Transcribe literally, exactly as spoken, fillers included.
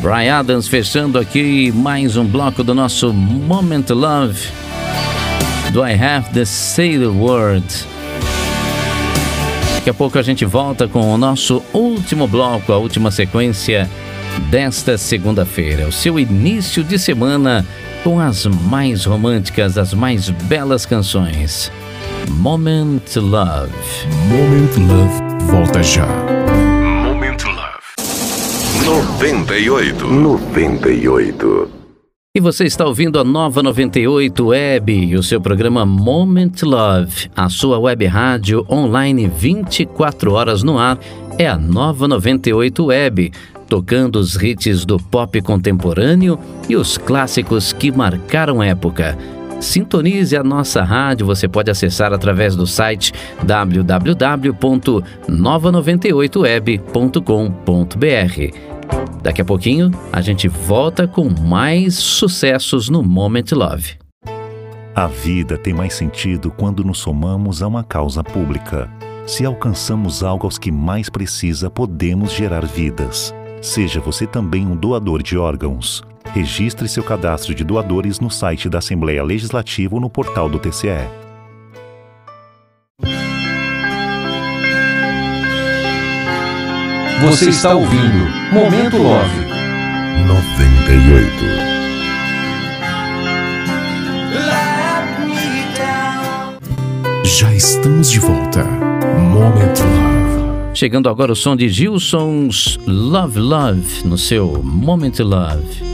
Bryan Adams fechando aqui mais um bloco do nosso Moment Love. Do I Have to Say the Word? Daqui a pouco a gente volta com o nosso último bloco, a última sequência desta segunda-feira. O seu início de semana com as mais românticas, as mais belas canções. Moment Love. Moment Love volta já. Moment Love. noventa e oito. noventa e oito. E você está ouvindo a Nova noventa e oito Web e o seu programa Moment Love. A sua web rádio online vinte e quatro horas no ar é a Nova noventa e oito Web, tocando os hits do pop contemporâneo e os clássicos que marcaram época. Sintonize a nossa rádio, você pode acessar através do site w w w ponto nova noventa e oito web ponto com ponto b r. Daqui a pouquinho, a gente volta com mais sucessos no Moment Love. A vida tem mais sentido quando nos somamos a uma causa pública. Se alcançamos algo aos que mais precisa, podemos gerar vidas. Seja você também um doador de órgãos. Registre seu cadastro de doadores no site da Assembleia Legislativa ou no portal do T C E. Você está ouvindo Momento Love noventa e oito. Já estamos de volta. Momento Love. Chegando agora o som de Gilson's Love Love no seu Moment Love.